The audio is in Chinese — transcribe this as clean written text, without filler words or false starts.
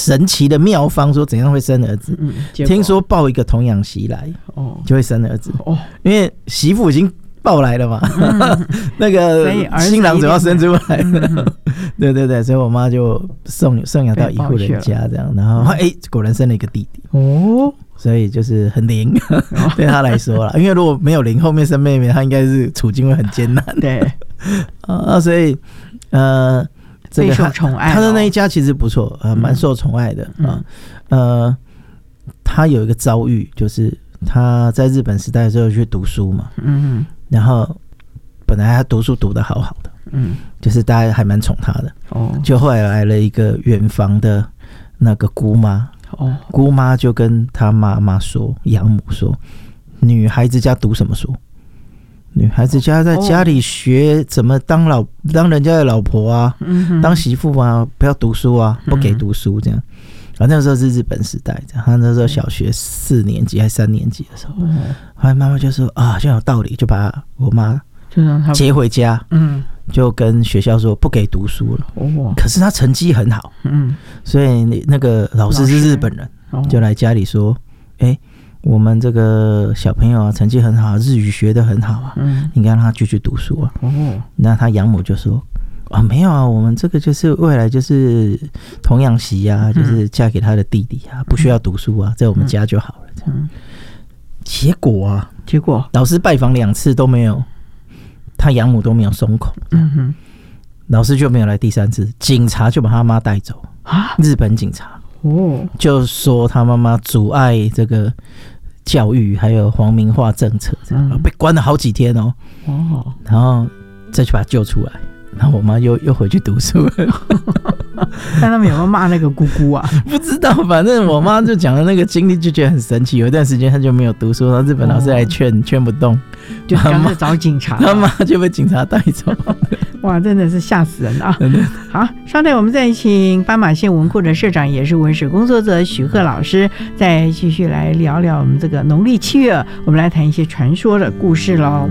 神奇的妙方，说怎样会生儿子。听说抱一个童养媳来，就会生儿子。因为媳妇已经抱来了嘛，那个新郎总要生出来了。对对对，所以我妈就送养到一户人家这样，然后果然生了一个弟弟。所以就是很灵，对他来说啦，因为如果没有灵，后面生妹妹，他应该是处境会很艰难。对，所以这个他的那一家其实不错，蛮受宠爱的啊。他有一个遭遇，就是他在日本时代的时候去读书嘛，然后本来他读书读得好好的，就是大家还蛮宠他的，就后来来了一个远房的那个姑妈。姑妈就跟他妈妈说，养母说，女孩子家读什么书？女孩子家在家里学怎么当人家的老婆啊，当媳妇啊，不要读书啊，不给读书这样。那个时候是日本时代，他那时候小学4年级还3年级的时候，后来妈妈就说啊，这样有道理，就把我妈接回家，就跟学校说不给读书了。可是他成绩很好，所以那个老师是日本人，就来家里说，我们这个小朋友啊，成绩很好，日语学得很好啊，应该让他继续读书啊。那他养母就说没有啊，我们这个就是未来就是童养媳啊，就是嫁给他的弟弟啊，不需要读书啊，在我们家就好了。这样结果老师拜访2次都没有。他养母都没有松口，老师就没有来第3次，警察就把他妈带走，日本警察就说他妈妈阻碍这个教育，还有皇民化政策，被关了好几天然后再去把他救出来，然后我妈又回去读书了。 但他们有没有骂那个姑姑啊？ 不知道，反正我妈就讲了那个经历，就觉得很神奇。有一段时间她就没有读书，然后日本老师还劝不动， 就干脆找警察， 他妈就被警察带走。 哇，真的是吓死人啊！好，稍待我们再请斑马线文库的社长，也是文史工作者许鹤老师，再继续来聊聊我们这个农历7月，我们来谈一些传说的故事喽。